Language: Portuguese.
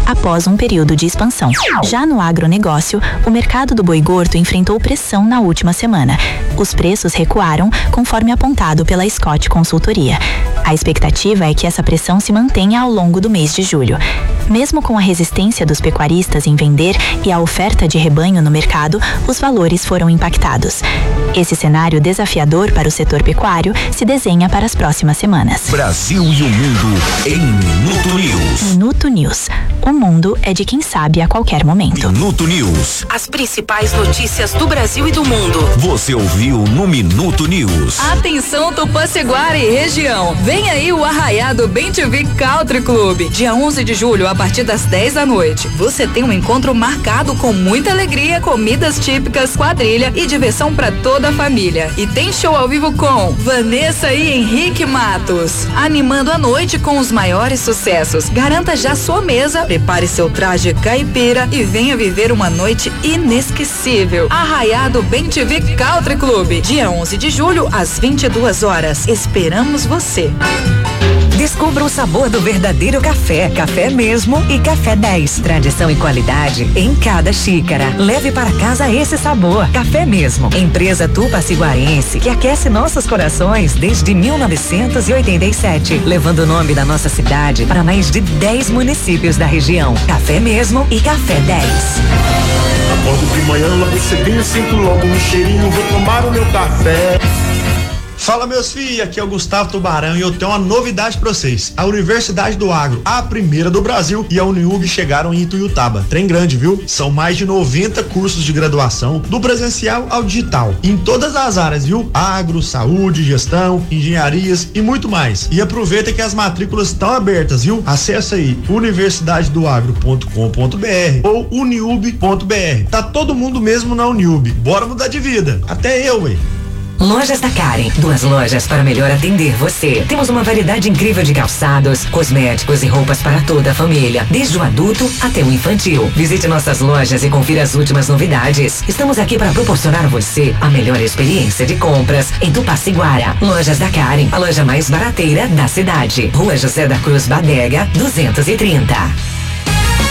após um período de expansão. Já no agronegócio, o mercado do boi gordo enfrentou pressão na última semana. Os preços recuaram, conforme apontado pela Scott Consultoria. A expectativa é que essa pressão se mantenha ao longo do mês de julho. Mesmo com a resistência dos pecuaristas em vender e a oferta de rebanho no mercado, os valores foram impactados. Esse cenário desafiador para o setor pecuário se desenha para as próximas semanas. Brasil e o mundo em Minuto News. Minuto News. O mundo é de quem sabe a qualquer momento. Minuto News. As principais notícias do Brasil e do mundo. Você ouviu no Minuto News. Atenção, Tupaceguara e região. Vem aí o Arraiado Bem-TV Country Club. Dia 11 de julho, a partir das 10 da noite. Você tem um encontro marcado com muita alegria, comidas típicas, quadrilha e diversão para toda a família. E tem show ao vivo com Vanessa e Henrique Matos, animando a noite com os maiores sucessos. Garanta já sua mesa, prepare seu traje caipira e venha viver uma noite inesquecível. Arraiado Bem-TV Country Club, dia 11 de julho, às 22 horas. Esperamos você. Descubra o sabor do verdadeiro café, café mesmo e café 10. Tradição e qualidade em cada xícara. Leve para casa esse sabor, café mesmo. Empresa Tupaciguarense que aquece nossos corações desde 1987, levando o nome da nossa cidade para mais de 10 municípios da região. Café mesmo e café 10. Acordo de manhã, logo cedinho, sinto logo um cheirinho, vou tomar o meu café. Fala, meus filhos, aqui é o Gustavo Tubarão e eu tenho uma novidade pra vocês. A Universidade do Agro, a primeira do Brasil, e a Uniug chegaram em Ituiutaba. Trem grande, viu? São mais de 90 cursos de graduação, do presencial ao digital, em todas as áreas, viu? Agro, saúde, gestão, engenharias e muito mais. E aproveita que as matrículas estão abertas, viu? Acesse aí universidadedoagro.com.br ou uniub.br. Tá todo mundo mesmo na Uniub. Bora mudar de vida. Até eu, hein? Lojas da Karen, 2 lojas para melhor atender você. Temos uma variedade incrível de calçados, cosméticos e roupas para toda a família, desde o adulto até o infantil. Visite nossas lojas e confira as últimas novidades. Estamos aqui para proporcionar a você a melhor experiência de compras em Tupaciguara. Lojas da Karen, a loja mais barateira da cidade. Rua José da Cruz Badega, 230.